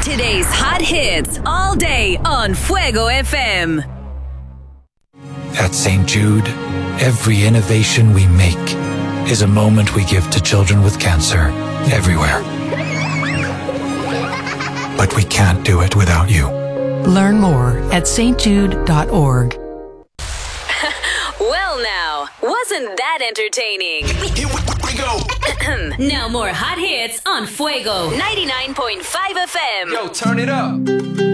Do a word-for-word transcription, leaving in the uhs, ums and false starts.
Today's hot hits all day on Fuego F M. At Saint Jude, every innovation we make is a moment we give to children with cancer everywhere. But we can't do it without you. Learn more at s t jude dot org. Well now, wasn't that entertaining? Here we go. Now more hot hits on Fuego ninety-nine point five F M. Yo, turn it up.